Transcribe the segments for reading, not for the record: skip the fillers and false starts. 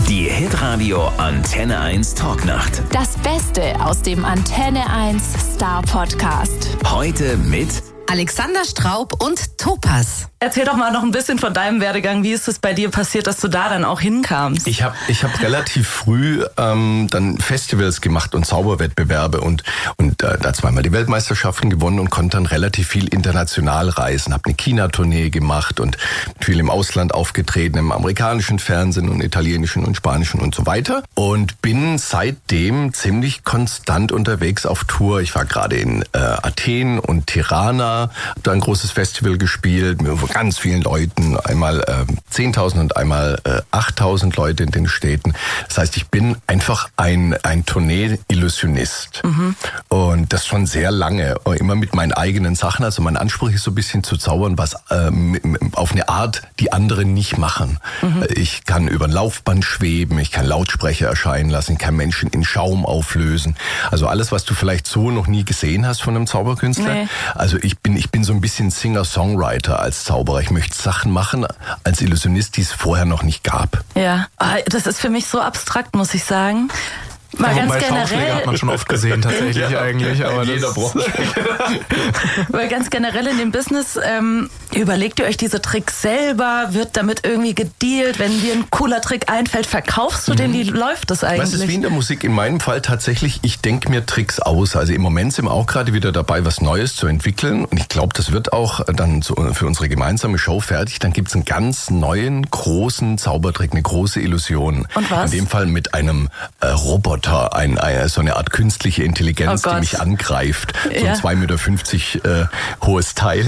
Die Hitradio Antenne 1 Talknacht. Das Beste aus dem Antenne 1 Star Podcast. Heute mit Alexander Straub und Topaz. Erzähl doch mal noch ein bisschen von deinem Werdegang. Wie ist es bei dir passiert, dass du da dann auch hinkamst? Ich hab relativ früh dann Festivals gemacht und Zauberwettbewerbe und da zweimal die Weltmeisterschaften gewonnen und konnte dann relativ viel international reisen. Hab eine China-Tournee gemacht und viel im Ausland aufgetreten, im amerikanischen Fernsehen und italienischen und spanischen und so weiter. Und bin seitdem ziemlich konstant unterwegs auf Tour. Ich war gerade in Athen und Tirana, hab da ein großes Festival gespielt, mit ganz vielen Leuten, einmal 10.000 und einmal 8.000 Leute in den Städten. Das heißt, ich bin einfach ein Tournee-Illusionist. Und das schon sehr lange, immer mit meinen eigenen Sachen. Also mein Anspruch ist so ein bisschen zu zaubern, was auf eine Art, die andere nicht machen. Ich kann über ein Laufband schweben, ich kann Lautsprecher erscheinen lassen, ich kann Menschen in Schaum auflösen. Also alles, was du vielleicht so noch nie gesehen hast von einem Zauberkünstler. Nee. Also ich bin so ein bisschen Singer-Songwriter als Zauberer. Ich möchte Sachen machen als Illusionist, die es vorher noch nicht gab. Ja, das ist für mich so abstrakt, muss ich sagen. Mal ganz generell hat man schon oft gesehen, tatsächlich eigentlich. Aber in jeder Branche. Weil ganz generell in dem Business, überlegt ihr euch diese Tricks selber? Wird damit irgendwie gedealt? Wenn dir ein cooler Trick einfällt, verkaufst du den? Wie läuft das eigentlich? Was ist wie in der Musik? In meinem Fall tatsächlich, ich denke mir Tricks aus. Also im Moment sind wir auch gerade wieder dabei, was Neues zu entwickeln. Und ich glaube, das wird auch dann so für unsere gemeinsame Show fertig. Dann gibt es einen ganz neuen, großen Zaubertrick, eine große Illusion. Und was? In dem Fall mit einem Roboter. So eine Art künstliche Intelligenz, die mich angreift. So ein 2,50 Meter hohes Teil.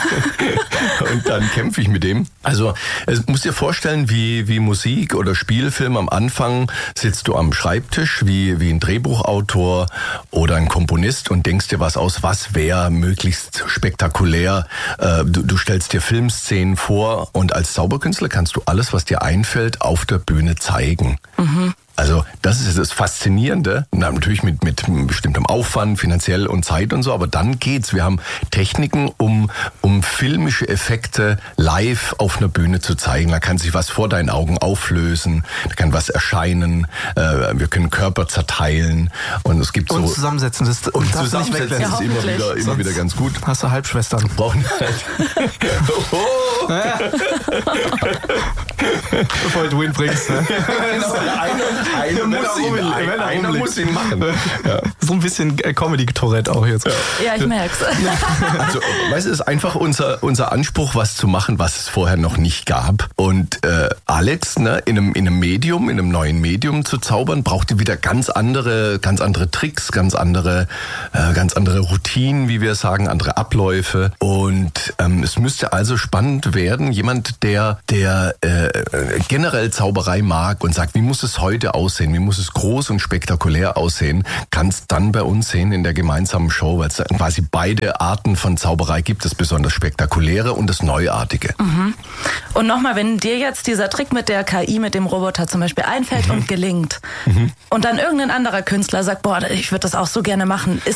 Und dann kämpfe ich mit dem. Also, es musst dir vorstellen, wie Musik oder Spielfilm am Anfang sitzt du am Schreibtisch, wie ein Drehbuchautor oder ein Komponist und denkst dir was aus, was wäre möglichst spektakulär. Du stellst dir Filmszenen vor und als Zauberkünstler kannst du alles, was dir einfällt, auf der Bühne zeigen. Also das ist das Faszinierende, natürlich mit bestimmtem Aufwand, finanziell und Zeit und so, aber dann geht's. Wir haben Techniken, um filmische Effekte live auf einer Bühne zu zeigen. Da kann sich was vor deinen Augen auflösen, da kann was erscheinen, wir können Körper zerteilen und es gibt und so... Zusammensetzen ist immer wieder ganz gut. Hast du Halbschwestern. Brauchen halt. Bevor du ihn bringst, ne? Einer muss ihn machen. Ja. So ein bisschen Comedy-Tourette auch jetzt. Ja, ich merk's. Also, weißt du, es ist einfach unser Anspruch, was zu machen, was es vorher noch nicht gab. Und Alex, ne, in einem neuen Medium zu zaubern, brauchte wieder ganz andere Tricks, ganz andere Routinen, wie wir sagen, andere Abläufe. Und es müsste also spannend werden, jemand, der generell Zauberei mag und sagt, wie muss es heute aussehen, wie muss es groß und spektakulär aussehen, kann es dann bei uns sehen in der gemeinsamen Show, weil es quasi beide Arten von Zauberei gibt, das besonders Spektakuläre und das Neuartige. Und nochmal, wenn dir jetzt dieser Trick mit der KI, mit dem Roboter zum Beispiel einfällt und gelingt und dann irgendein anderer Künstler sagt, boah, ich würde das auch so gerne machen,